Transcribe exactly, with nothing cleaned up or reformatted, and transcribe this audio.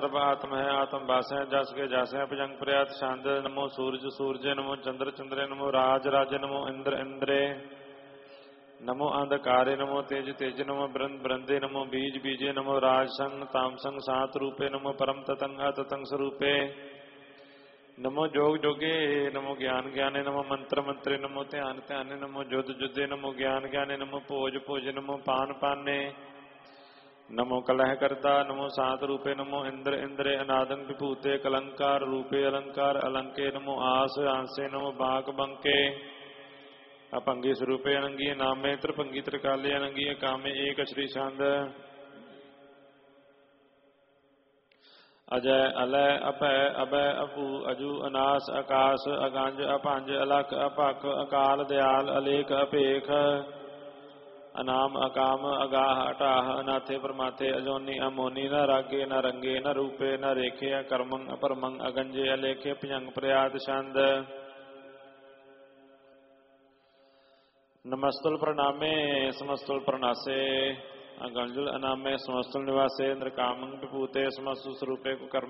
ਸਰਬ ਆਤਮ ਹੈ ਆਤਮ ਵਾਸੈ ਜਸ ਕੇ ਜਾਸੈ ਭਜੰਗ ਪ੍ਰਿਆਤ ਛੰਦ। ਨਮੋ ਸੂਰਜ ਸੂਰਜੇ ਨਮੋ ਚੰਦਰ ਚੰਦਰੇ ਨਮੋ ਰਾਜ ਰਾਜੇ ਨਮੋ ਇੰਦਰ ਇੰਦਰੇ ਨਮੋ ਅੰਧਕਾਰੇ ਨਮੋ ਤੇਜ ਤੇਜ ਨਮੋ ਬ੍ਰੰਦ ਬ੍ਰੰਦੇ ਨਮੋ ਬੀਜ ਬੀਜੇ ਨਮੋ ਰਾਜ ਸੰਗ ਤਾਮ ਸੰਗ ਸਾਤ ਰੂਪੇ ਨਮੋ ਪਰਮ ਤਤੰਗ ਅਤਤੰਗ ਸਰੂਪੇ ਨਮੋ ਜੋਗ ਜੋਗੇ ਨਮੋ ਗਿਆਨ ਗਿਆਨੇ ਨਮੋ ਮੰਤਰ ਮੰਤਰੇ ਨਮੋ ਧਿਆਨ ਧਿਆਨੇ ਨਮੋ ਜੁਦ ਜੁਦੇ ਨਮੋ ਗਿਆਨ ਗਿਆਨੇ ਨਮੋ ਭੋਜ ਭੋਜੇ ਨਮੋ ਪਾਨ ਪਾਨੇ ਨਮੋ ਕਲਹ ਕਰਤਾ ਨਮੋ ਸਾਤ ਰੂਪੇ ਨਮੋ ਇੰਦਰ ਇੰਦਰੇ ਅਨਾਦੰ ਵਿਭੂਤੇ ਕਲੰਕਾਰ ਰੂਪੇ ਅਲੰਕਾਰ ਅਲੰਕੇ ਨਮੋ ਆਸ ਆਂਸੇ ਨਮੋ ਬਾਕ ਬੰਕੇ ਅਭੰਗੀ ਸਰੂਪੇ ਅਨੰਗੀ ਨਾਮੇ ਤ੍ਰਿਭੰਗੀ ਤ੍ਰਿਕਾਲੇ ਅਨੰਗੀ ਕਾਮੇ ਏਕ ਸ਼੍ਰੀ ਛੰਦ। ਅਜੈ ਅਲੈ ਅਭੈ ਅਭੈ ਅਪੂ ਅਜੂ ਅਨਾਸ ਆਕਾਸ ਅਗੰਜ ਅਭੰਜ ਅਲਖ ਅਭਖ ਅਕਾਲ ਦਿਆਲ ਅਲੇਖ ਅਭੇਖ ਅਨਾਮ ਅਕਾਮ ਅਗਾਹ ਅਟਾਹ ਅਨਾਥੇ ਪਰਮਾਥੇ ਅਜੋਨੀ ਅਮੋਨੀ ਨ ਰਾਗੇ ਨ ਰੰਗੇ ਨ ਰੂਪੇ ਨ ਰੇਖੇ ਅਕਰਮੰ ਅਪਰਮੰ ਅਗੰਜੇ ਅਲੇਖੇ ਭਜੰਗ ਪ੍ਰਿਆਦ ਛੰਦ। ਨਮਸਤੁਲ ਪ੍ਰਣਾਮੇ ਸਮਸਤੁਲ ਪ੍ਰਣਾਸੇ ਅਗੰਜੁਲ ਅਨਾਮੇ ਸਮਸਤੁਲ ਨਿਵਾਸੇ ਇੰਦਰ ਕਾਮੰ ਵਿਭੂਤੇ ਸਮਸਤੁ ਸਰੂਪੇ ਕੁਕਰਮ